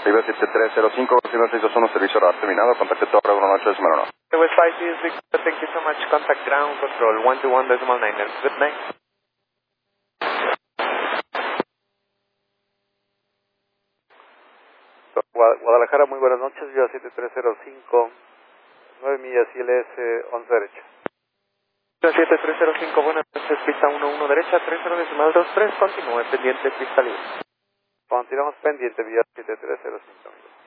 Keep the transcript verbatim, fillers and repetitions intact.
Viva siete tres cero cinco, seis dos uno, servicio radar terminado, contacte Torre uno ocho decimal uno. West five is Victor, thank you so much. Contact ground control one two one decimal nine. Good night. Gua- Guadalajara, muy buenas noches, Viva siete tres cero cinco, nueve millas I L S, once derecha. siete tres cero cinco, buenas noches, pista uno uno derecha, treinta decimal dos tres, continúe pendiente, pista libre. Continuamos pendiente, Viva siete tres cero cinco, amigos.